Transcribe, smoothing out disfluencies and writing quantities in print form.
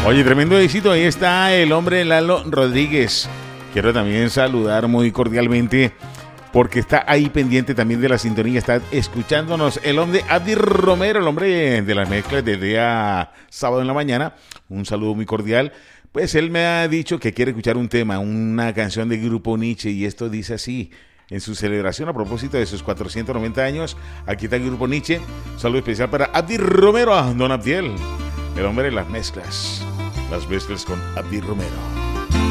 Oye, tremendo éxito. Ahí está el hombre Lalo Rodríguez. Quiero también saludar muy cordialmente porque está ahí pendiente también de la sintonía. Está escuchándonos el hombre Abdi Romero, el hombre de las mezclas del día sábado en la mañana. Un saludo muy cordial. Pues él me ha dicho que quiere escuchar un tema, una canción de Grupo Nietzsche, y esto dice así. En su celebración a propósito de sus 490 años, aquí está el Grupo Nietzsche. Un saludo especial para Abdi Romero, don Abdiel, el hombre de las mezclas con Abdi Romero.